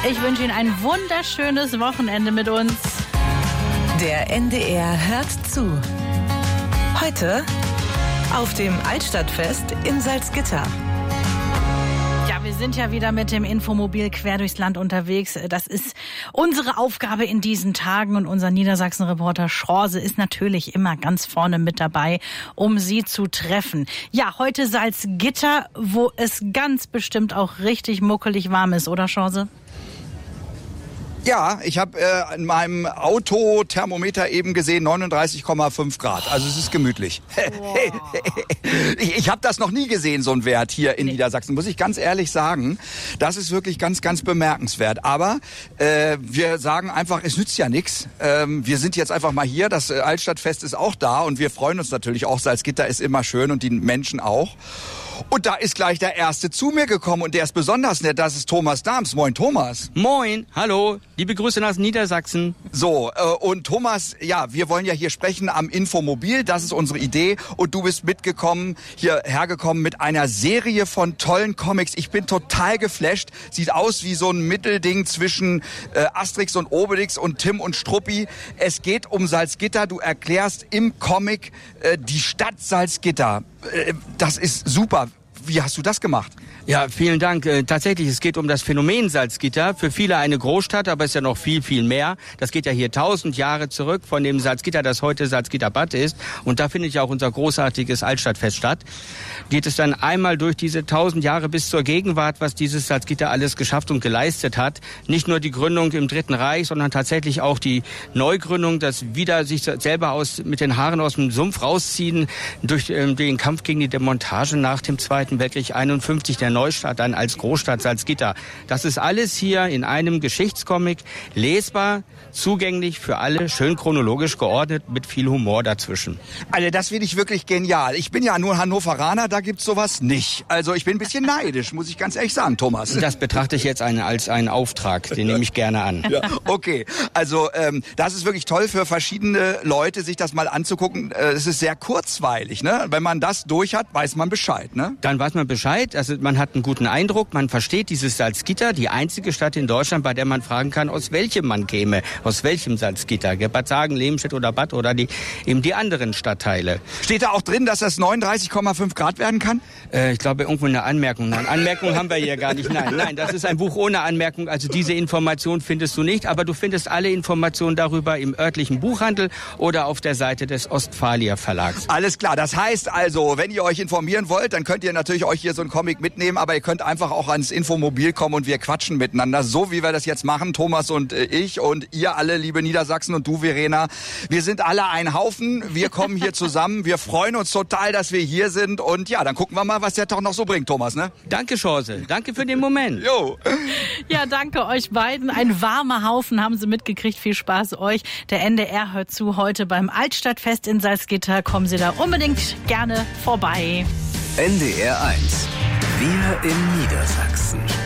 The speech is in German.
Ich wünsche Ihnen ein wunderschönes Wochenende mit uns. Der NDR hört zu. Heute auf dem Altstadtfest in Salzgitter. Ja, wir sind ja wieder mit dem Infomobil quer durchs Land unterwegs. Das ist unsere Aufgabe in diesen Tagen und unser Niedersachsen-Reporter Schorse ist natürlich immer ganz vorne mit dabei, um Sie zu treffen. Ja, heute Salzgitter, wo es ganz bestimmt auch richtig muckelig warm ist, oder Schorse? Ja, ich habe in meinem Autothermometer eben gesehen 39,5 Grad. Also es ist gemütlich. Wow. Ich habe das noch nie gesehen, so ein Wert hier in Niedersachsen, muss ich ganz ehrlich sagen. Das ist wirklich ganz, ganz bemerkenswert. Aber wir sagen einfach, es nützt ja nichts. Wir sind jetzt einfach mal hier. Das Altstadtfest ist auch da und wir freuen uns natürlich auch. Salzgitter ist immer schön und die Menschen auch. Und da ist gleich der Erste zu mir gekommen und der ist besonders nett. Das ist Thomas Dahms. Moin, Thomas. Moin, hallo, liebe Grüße nach Niedersachsen. So, und Thomas, ja, wir wollen ja hier sprechen am Infomobil. Das ist unsere Idee. Und du bist hierher gekommen mit einer Serie von tollen Comics. Ich bin total geflasht. Sieht aus wie so ein Mittelding zwischen Asterix und Obelix und Tim und Struppi. Es geht um Salzgitter. Du erklärst im Comic die Stadt Salzgitter. Das ist super. Wie hast du das gemacht? Ja, vielen Dank. Tatsächlich, es geht um das Phänomen Salzgitter. Für viele eine Großstadt, aber es ist ja noch viel, viel mehr. Das geht ja hier 1000 Jahre zurück von dem Salzgitter, das heute Salzgitterbad ist. Und da findet ja auch unser großartiges Altstadtfest statt. Geht es dann einmal durch diese 1000 Jahre bis zur Gegenwart, was dieses Salzgitter alles geschafft und geleistet hat. Nicht nur die Gründung im Dritten Reich, sondern tatsächlich auch die Neugründung, das wieder sich selber mit den Haaren aus dem Sumpf rausziehen, durch den Kampf gegen die Demontage nach dem Zweiten Weltkrieg 51, der Neustadt dann als Großstadt Salzgitter. Das ist alles hier in einem Geschichtscomic lesbar, zugänglich für alle, schön chronologisch geordnet, mit viel Humor dazwischen. Also das finde ich wirklich genial. Ich bin ja nur Hannoveraner, da gibt's sowas nicht. Also ich bin ein bisschen neidisch, muss ich ganz ehrlich sagen, Thomas. Das betrachte ich jetzt als einen Auftrag, den nehme ich gerne an. Ja, okay, also das ist wirklich toll für verschiedene Leute, sich das mal anzugucken. Es ist sehr kurzweilig, ne? Wenn man das durch hat, weiß man Bescheid, ne? Dann weiß man Bescheid, also man hat einen guten Eindruck, man versteht dieses Salzgitter, die einzige Stadt in Deutschland, bei der man fragen kann, aus welchem man käme, aus welchem Salzgitter, Bad Sagen, Lehmstedt oder Bad oder eben die anderen Stadtteile. Steht da auch drin, dass das 39,5 Grad werden kann? Ich glaube irgendwo eine Anmerkung. Nein, Anmerkung haben wir hier gar nicht. Nein, das ist ein Buch ohne Anmerkung, also diese Information findest du nicht, aber du findest alle Informationen darüber im örtlichen Buchhandel oder auf der Seite des Ostfalia Verlags. Alles klar, das heißt also, wenn ihr euch informieren wollt, dann könnt ihr natürlich euch hier so einen Comic mitnehmen, aber ihr könnt einfach auch ans Infomobil kommen und wir quatschen miteinander, so wie wir das jetzt machen, Thomas und ich und ihr alle, liebe Niedersachsen und du, Verena. Wir sind alle ein Haufen, wir kommen hier zusammen, wir freuen uns total, dass wir hier sind und ja, dann gucken wir mal, was der Tag noch so bringt, Thomas, ne? Danke, Chance, danke für den Moment. Jo. Ja, danke euch beiden. Ein warmer Haufen haben Sie mitgekriegt, viel Spaß euch. Der NDR hört zu heute beim Altstadtfest in Salzgitter. Kommen Sie da unbedingt gerne vorbei. NDR 1. Wir in Niedersachsen.